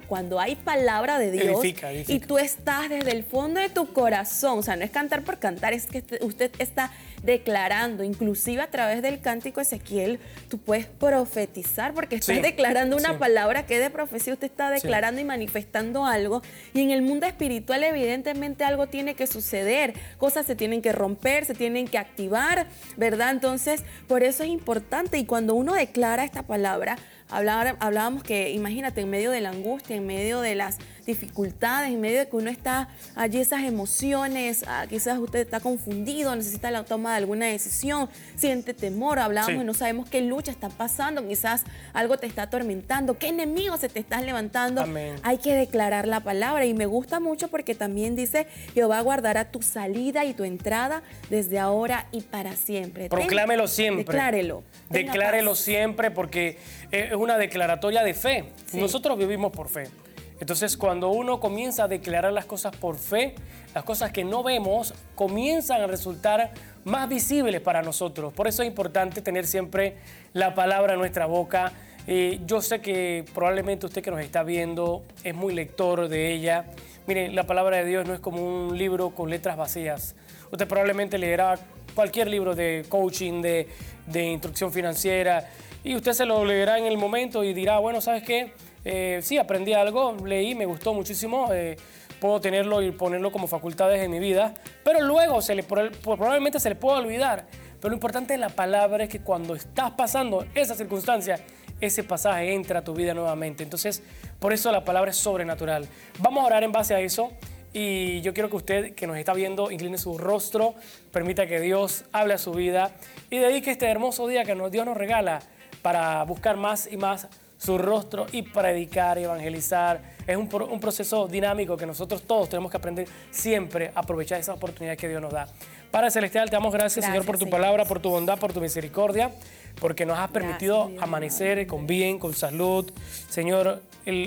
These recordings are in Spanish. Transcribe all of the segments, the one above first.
cuando hay palabra de Dios Edifica, edifica. y tú estás desde el fondo de tu corazón, o sea, no es cantar por cantar, es que usted está declarando, inclusive a través del cántico Ezequiel, tú puedes profetizar porque estás declarando una palabra que es de profecía, usted está declarando y manifestando algo, y en el mundo espiritual evidentemente algo tiene que suceder, cosas se tienen que romper, se tienen que activar, ¿verdad? Entonces, por eso es importante, y cuando uno declara esta palabra, hablábamos que, imagínate, en medio de la angustia, en medio de las dificultades, en medio de que uno está allí, esas emociones, quizás usted está confundido, necesita la toma de alguna decisión, siente temor, hablábamos y no sabemos qué lucha está pasando, quizás algo te está atormentando, qué enemigo se te está levantando. Amén. Hay que declarar la palabra, y me gusta mucho porque también dice: Jehová guardará tu salida y tu entrada desde ahora y para siempre. Proclámelo siempre. Declárelo. Declárelo siempre, porque es una declaratoria de fe. Nosotros vivimos por fe. Entonces, cuando uno comienza a declarar las cosas por fe, las cosas que no vemos comienzan a resultar más visibles para nosotros. Por eso es importante tener siempre la palabra en nuestra boca. Yo sé que probablemente usted que nos está viendo es muy lector de ella. Mire, la palabra de Dios no es como un libro con letras vacías. Usted probablemente leerá cualquier libro de coaching, de instrucción financiera, y usted se lo leerá en el momento y dirá, bueno, ¿sabes qué? Sí, aprendí algo, leí, me gustó muchísimo, puedo tenerlo y ponerlo como facultades en mi vida, pero luego probablemente se le pueda olvidar. Pero lo importante de la palabra es que cuando estás pasando esa circunstancia, ese pasaje entra a tu vida nuevamente. Entonces, por eso la palabra es sobrenatural. Vamos a orar en base a eso. Y yo quiero que usted, que nos está viendo, incline su rostro, permita que Dios hable a su vida y dedique este hermoso día que Dios nos regala para buscar más y más su rostro y predicar, evangelizar. Es un proceso dinámico que nosotros todos tenemos que aprender siempre a aprovechar esa oportunidad que Dios nos da. Padre Celestial, te damos gracias, Señor, por tu palabra, por tu bondad, por tu misericordia, porque nos has permitido amanecer con bien, con salud. Señor,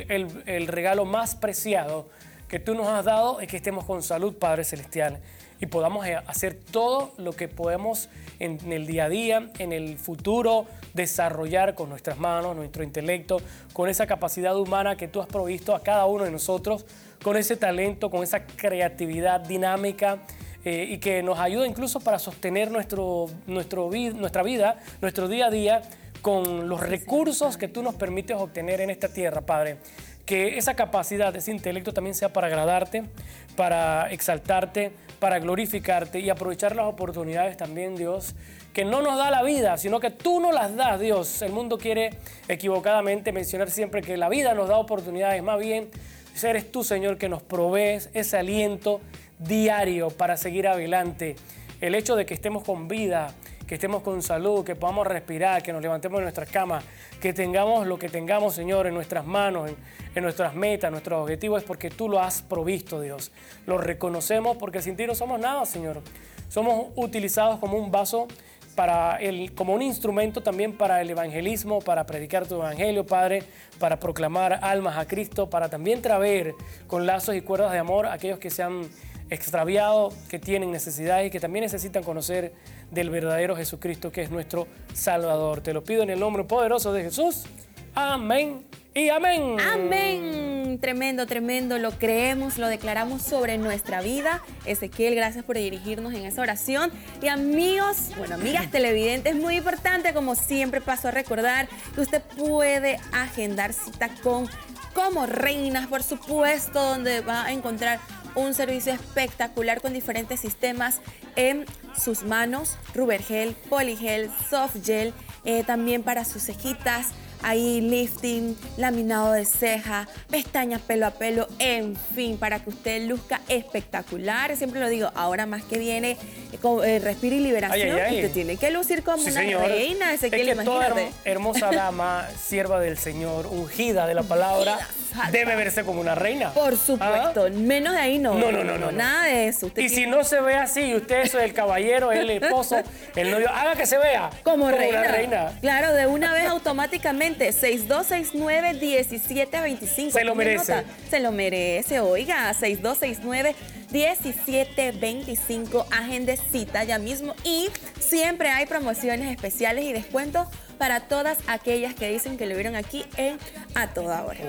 el regalo más preciado que tú nos has dado es que estemos con salud, Padre Celestial, y podamos hacer todo lo que podemos en el día a día, en el futuro, desarrollar con nuestras manos, nuestro intelecto, con esa capacidad humana que tú has provisto a cada uno de nosotros, con ese talento, con esa creatividad dinámica, y que nos ayuda incluso para sostener nuestra vida, nuestro día a día, con los recursos que tú nos permites obtener en esta tierra, Padre. Que esa capacidad, ese intelecto también sea para agradarte, para exaltarte, para glorificarte y aprovechar las oportunidades también, Dios, que no nos da la vida, sino que tú nos las das, Dios. El mundo quiere equivocadamente mencionar siempre que la vida nos da oportunidades. Más bien, eres tú, Señor, que nos provees ese aliento diario para seguir adelante. El hecho de que estemos con vida, que estemos con salud, que podamos respirar, que nos levantemos de nuestras camas, que tengamos lo que tengamos, Señor, en nuestras manos, en nuestras metas, nuestros objetivos, es porque tú lo has provisto, Dios. Lo reconocemos porque sin ti no somos nada, Señor. Somos utilizados como un vaso, como un instrumento también para el evangelismo, para predicar tu evangelio, Padre, para proclamar almas a Cristo, para también traer con lazos y cuerdas de amor a aquellos que se han extraviado, que tienen necesidades y que también necesitan conocer del verdadero Jesucristo, que es nuestro Salvador. Te lo pido en el nombre poderoso de Jesús. Amén y amén. Amén. Tremendo, tremendo. Lo creemos, lo declaramos sobre nuestra vida. Ezequiel, gracias por dirigirnos en esa oración. Y amigos, amigas televidentes, muy importante, como siempre paso a recordar, que usted puede agendar cita con Como Reinas, por supuesto, donde va a encontrar un servicio espectacular con diferentes sistemas en sus manos: Rubergel, Poligel, Softgel, también para sus cejitas, ahí lifting, laminado de ceja, pestañas pelo a pelo, en fin, para que usted luzca espectacular. Siempre lo digo, ahora más que viene Respiro y Liberación, usted tiene que lucir como una reina. Ezequiel, es que toda hermosa dama, sierva del Señor, ungida de la palabra, debe verse como una reina. Por supuesto, menos de ahí no. No, nada de eso. Y si no se ve así, usted es el caballero, el esposo, el novio, haga que se vea como reina. Una reina. Claro, de una vez automáticamente. 6269-1725. Se lo merece. Se lo merece, oiga. 6269-1725. Agende cita ya mismo. Y siempre hay promociones especiales y descuentos para todas aquellas que dicen que lo vieron aquí en A Toda Hora.